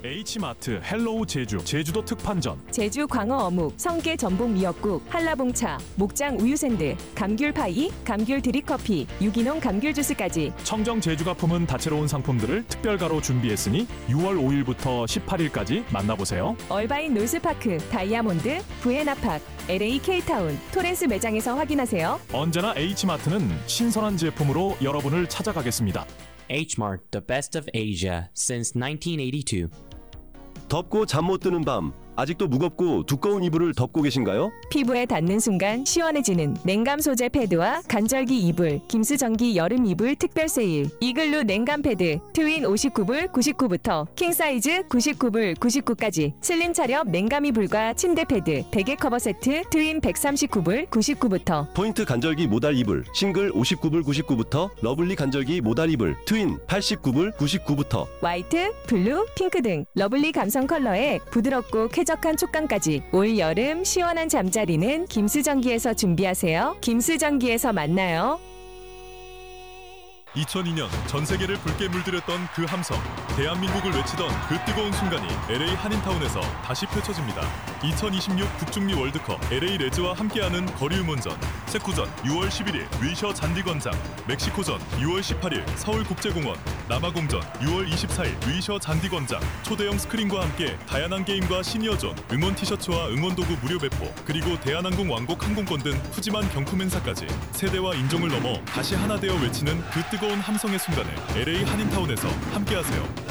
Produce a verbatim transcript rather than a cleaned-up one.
H마트 헬로우 제주 제주도 특판전. 제주 광어 어묵, 성게 전복 미역국, 한라봉차, 목장 우유 샌드, 감귤 파이, 감귤 드립커피, 유기농 감귤 주스까지. 청정 제주가 품은 다채로운 상품들을 특별가로 준비했으니 유월 오일부터 십팔일까지 만나보세요. 얼바인 놀스파크, 다이아몬드, 부에나팍, 엘에이 K타운, 토렌스 매장에서 확인하세요. 언제나 H마트는 신선한 제품으로 여러분을 찾아가겠습니다. H-Mart, the best of Asia since nineteen eighty-two. 덥고 잠 못 드는 밤, 아직도 무겁고 두꺼운 이불을 덮고 계신가요? 피부에 닿는 순간 시원해지는 냉감 소재 패드와 간절기 이불, 김수전기 여름 이불 특별 세일. 이글루 냉감 패드, 트윈 오십구 불 구십구부터 킹사이즈 구십구 불 구십구까지. 슬림 차렵 냉감 이불과 침대 패드, 베개 커버 세트, 트윈 백삼십구 불 구십구부터. 포인트 간절기 모달 이불, 싱글 오십구 불 구십구부터 러블리 간절기 모달 이불, 트윈 팔십구 불 구십구부터. 화이트, 블루, 핑크 등 러블리 감성 컬러에 부드럽고 쾌적한 촉감까지. 올 여름 시원한 잠자리는 김수전기에서 준비하세요. 김수전기에서 만나요. 이천이년 전 세계를 붉게 물들였던 그 함성, 대한민국을 외치던 그 뜨거운 순간이 엘에이 한인타운에서 다시 펼쳐집니다. 이천이십육 북중미 월드컵 엘에이 레즈와 함께하는 거리응원전. 체코전 유월 십일일 위셔 잔디광장, 멕시코전 유월 십팔일 서울국제공원, 남아공전 유월 이십사일 위셔 잔디광장. 초대형 스크린과 함께 다양한 게임과 시니어존, 응원 티셔츠와 응원도구 무료 배포, 그리고 대한항공 왕복 항공권 등 푸짐한 경품 행사까지. 세대와 인종을 넘어 다시 하나 되어 외치는 그 뜨거운 함성의 순간을 엘에이 한인타운에서 함께하세요.